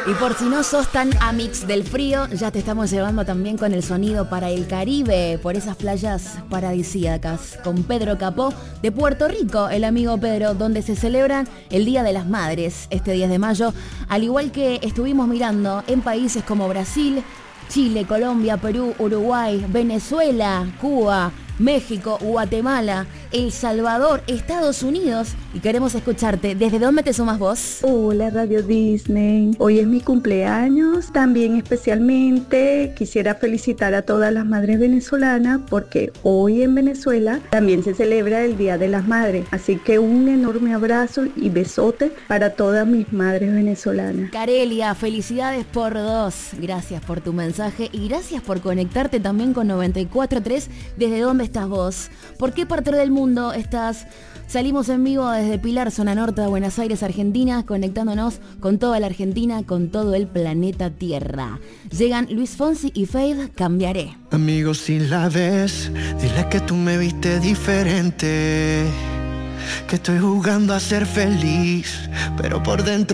Y por si no sos tan amix del frío, ya te estamos llevando también con el sonido para el Caribe, por esas playas paradisíacas, con Pedro Capó de Puerto Rico, el amigo Pedro, donde se celebran el Día de las Madres, este 10 de mayo, al igual que estuvimos mirando en países como Brasil, Chile, Colombia, Perú, Uruguay, Venezuela, Cuba, México, Guatemala, El Salvador, Estados Unidos. Y queremos escucharte. ¿Desde dónde te sumas vos? Hola Radio Disney, hoy es mi cumpleaños. También especialmente quisiera felicitar a todas las madres venezolanas porque hoy en Venezuela también se celebra el Día de las Madres. Así que un enorme abrazo y besote para todas mis madres venezolanas. Carelia, felicidades por 2. Gracias por tu mensaje y gracias por conectarte también con 94.3. ¿Desde dónde estás vos? ¿Por qué parte del mundo estás? Salimos en vivo desde Pilar, zona norte de Buenos Aires, Argentina, conectándonos con toda la Argentina, con todo el planeta Tierra. Llegan Luis Fonsi y Fade, Cambiaré. Amigo, si la ves, dile que tú me viste diferente, que estoy jugando a ser feliz, pero por dentro